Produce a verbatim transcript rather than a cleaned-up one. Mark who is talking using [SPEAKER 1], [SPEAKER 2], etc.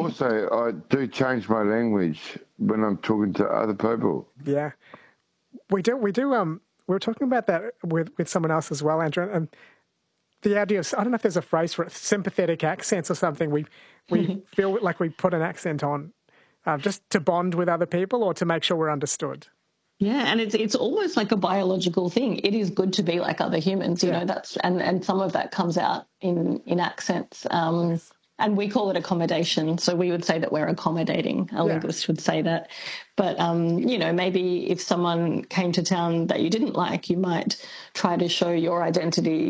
[SPEAKER 1] also, I do change my language when I'm talking to other people.
[SPEAKER 2] Yeah. We do, we do, um, we were talking about that with, with someone else as well, Andrew, and the idea of, I don't know if there's a phrase for it, sympathetic accents or something. We, we feel like we put an accent on uh, just to bond with other people or to make sure we're understood.
[SPEAKER 3] Yeah, and it's it's almost like a biological thing. It is good to be like other humans, you
[SPEAKER 2] Yeah.
[SPEAKER 3] know, that's and, and some of that comes out in, in accents. Um,
[SPEAKER 2] Yes.
[SPEAKER 3] And we call it accommodation. So we would say that we're accommodating. A
[SPEAKER 2] Yeah.
[SPEAKER 3] linguist would say that. But, um, you know, maybe if someone came to town that you didn't like, you might try to show your identity